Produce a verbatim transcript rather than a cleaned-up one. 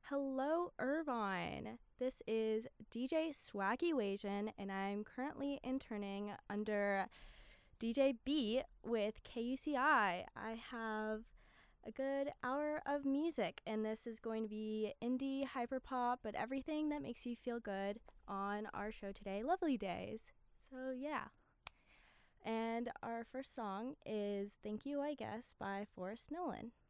Hello, Irvine. This is D J Swaggy Wajan, and I'm currently interning under D J B with K U C I. I have a good hour of music, and this is going to be indie, hyperpop, but everything that makes you feel good on our show today, Lovely Days. So, yeah. And our first song is Thank You, I Guess by Forrest Nolan.